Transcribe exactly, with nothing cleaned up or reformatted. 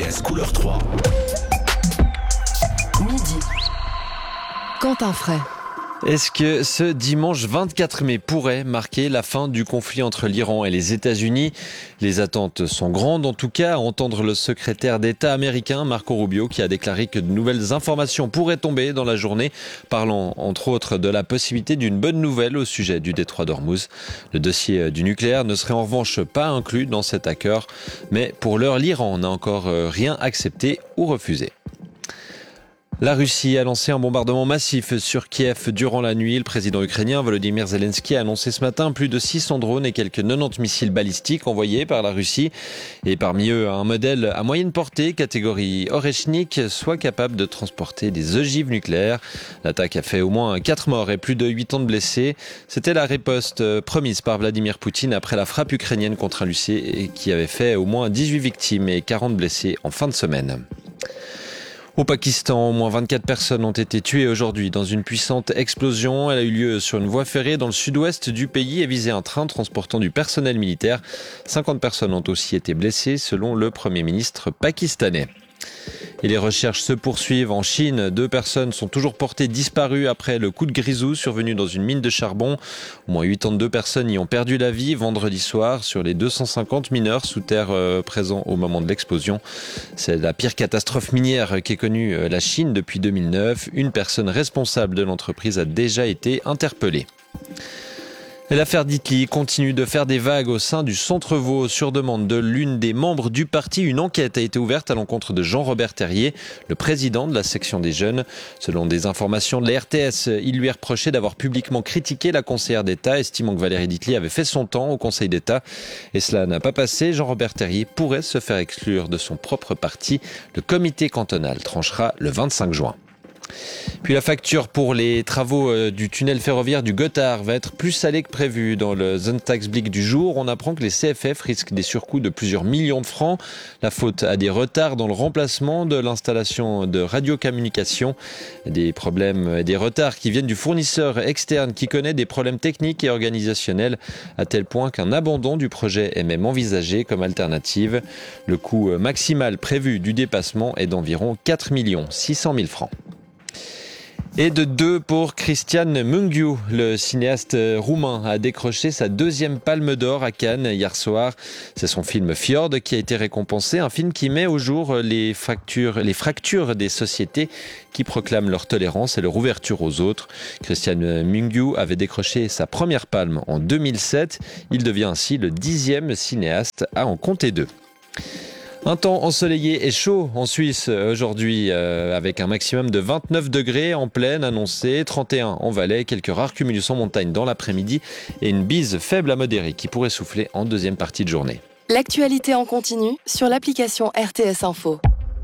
S couleur trois. Midi. Quentin Fray. Est-ce que ce dimanche vingt-quatre mai pourrait marquer la fin du conflit entre l'Iran et les États-Unis ? Les attentes sont grandes, en tout cas, à entendre le secrétaire d'État américain Marco Rubio qui a déclaré que de nouvelles informations pourraient tomber dans la journée, parlant entre autres de la possibilité d'une bonne nouvelle au sujet du détroit d'Ormuz. Le dossier du nucléaire ne serait en revanche pas inclus dans cet accord, mais pour l'heure, l'Iran n'a encore rien accepté ou refusé. La Russie a lancé un bombardement massif sur Kiev durant la nuit. Le président ukrainien Volodymyr Zelensky a annoncé ce matin plus de six cents drones et quelques quatre-vingt-dix missiles balistiques envoyés par la Russie. Et parmi eux, un modèle à moyenne portée, catégorie Oreshnik, soit capable de transporter des ogives nucléaires. L'attaque a fait au moins quatre morts et plus de huit ans de blessés. C'était la riposte promise par Vladimir Poutine après la frappe ukrainienne contre un lycée qui avait fait au moins dix-huit victimes et quarante blessés en fin de semaine. Au Pakistan, au moins vingt-quatre personnes ont été tuées aujourd'hui dans une puissante explosion. Elle a eu lieu sur une voie ferrée dans le sud-ouest du pays et visait un train transportant du personnel militaire. cinquante personnes ont aussi été blessées selon le Premier ministre pakistanais. Et les recherches se poursuivent en Chine. Deux personnes sont toujours portées disparues après le coup de grisou survenu dans une mine de charbon. Au moins quatre-vingt-deux personnes y ont perdu la vie vendredi soir sur les deux cent cinquante mineurs sous terre euh, présents au moment de l'explosion. C'est la pire catastrophe minière qu'ait connue euh, la Chine depuis deux mille neuf. Une personne responsable de l'entreprise a déjà été interpellée. Et l'affaire Ditli continue de faire des vagues au sein du Centre-Vaud. Sur demande de l'une des membres du parti, une enquête a été ouverte à l'encontre de Jean-Robert Terrier, le président de la section des jeunes. Selon des informations de la R T S, il lui est reproché d'avoir publiquement critiqué la conseillère d'État, estimant que Valérie Ditli avait fait son temps au Conseil d'État. Et cela n'a pas passé. Jean-Robert Terrier pourrait se faire exclure de son propre parti. Le comité cantonal tranchera le vingt-cinq juin. Puis la facture pour les travaux du tunnel ferroviaire du Gothard va être plus salée que prévu. Dans le Sonntagsblick du jour, on apprend que les C F F risquent des surcoûts de plusieurs millions de francs. La faute à des retards dans le remplacement de l'installation de radiocommunication. Des problèmes et des retards qui viennent du fournisseur externe qui connaît des problèmes techniques et organisationnels à tel point qu'un abandon du projet est même envisagé comme alternative. Le coût maximal prévu du dépassement est d'environ quatre millions six cent mille francs. Et de deux pour Cristian Mungiu, le cinéaste roumain a décroché sa deuxième palme d'or à Cannes hier soir. C'est son film Fjord qui a été récompensé, un film qui met au jour les fractures, les fractures des sociétés qui proclament leur tolérance et leur ouverture aux autres. Cristian Mungiu avait décroché sa première palme en deux mille sept. Il devient ainsi le dixième cinéaste à en compter deux. Un temps ensoleillé et chaud en Suisse aujourd'hui euh, avec un maximum de vingt-neuf degrés en plaine annoncé, trente et un en Valais, quelques rares cumulus en montagne dans l'après-midi et une bise faible à modérée qui pourrait souffler en deuxième partie de journée. L'actualité en continu sur l'application R T S Info.